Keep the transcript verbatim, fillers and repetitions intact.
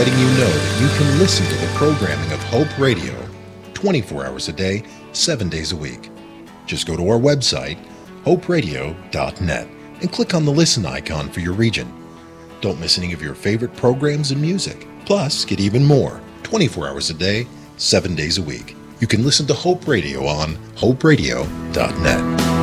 letting you know that you can listen to the programming of Hope Radio twenty-four hours a day, seven days a week. Just go to our website, hope radio dot net, and click on the listen icon for your region. Don't miss any of your favorite programs and music. Plus, get even more twenty-four hours a day, seven days a week. You can listen to Hope Radio on hope radio dot net.